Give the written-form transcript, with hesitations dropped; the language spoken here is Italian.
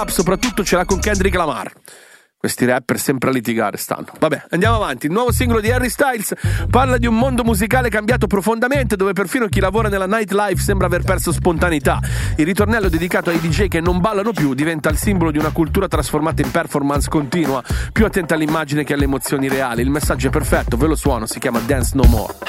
soprattutto ce l'ha con Kendrick Lamar. Questi rapper sempre a litigare stanno. Vabbè, andiamo avanti. Il nuovo singolo di Harry Styles parla di un mondo musicale cambiato profondamente, dove perfino chi lavora nella nightlife sembra aver perso spontaneità. Il ritornello dedicato ai DJ che non ballano più diventa il simbolo di una cultura trasformata in performance continua, più attenta all'immagine che alle emozioni reali. Il messaggio è perfetto, ve lo suono, si chiama Dance No More.